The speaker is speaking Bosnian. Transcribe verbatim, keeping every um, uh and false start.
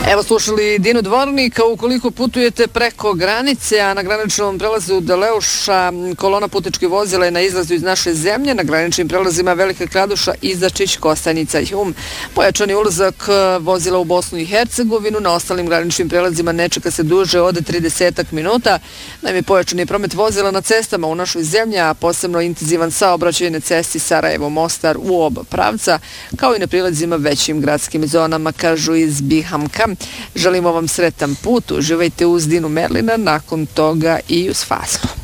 Evo slušali Dinu Dvornika, ukoliko putujete preko granice, a na graničnom prelazu Deleuša kolona putničkih vozila je na izlazu iz naše zemlje, na graničnim prelazima Velika Kladuša, Izačić, Kostajnica i Hum. Pojačani ulazak vozila u Bosnu i Hercegovinu, na ostalim graničnim prelazima ne čeka se duže od trideset minuta. Naime, pojačani promet vozila na cestama u našoj zemlji, a posebno intenzivan saobraćaj na cesti Sarajevo-Mostar u oba pravca, kao i na prilazima većim gradskim zonama, kažu iz Bihamka. Želimo vam sretan put, uživajte uz Dinu Merlina, nakon toga i uz Fazlu.